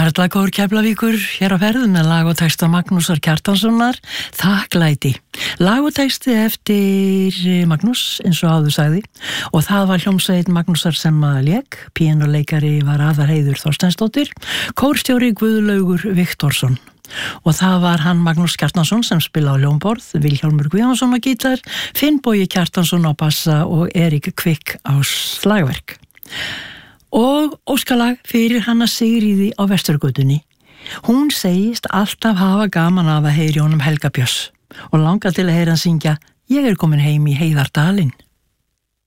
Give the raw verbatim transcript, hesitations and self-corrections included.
Karlakór Keflavíkur hér á ferð með lag og texta Magnúsar Kjartanssonar, Þakklæti. Lag og texti eftir Magnús, eins og áður sagði, og það var hljómsveit Magnúsar sem að lék, píanóleikari var Aðalheiður Þorsteinsdóttir, kórstjóri Guðlaugur Viktorsson. Og það var hann Magnús Kjartansson sem spila á hljómborð, Vilhjálmur Guðjónsson á gítar, Finnbogi Kjartansson á bassa og Erik Kvik á slagverk. Og óskalag fyrir hana Sigríði á Vesturgötunni. Hún segist alltaf hafa gaman af að heyri honum Helga Björns og langar til að heyra hann syngja Ég er komin heim í Heiðardalinn.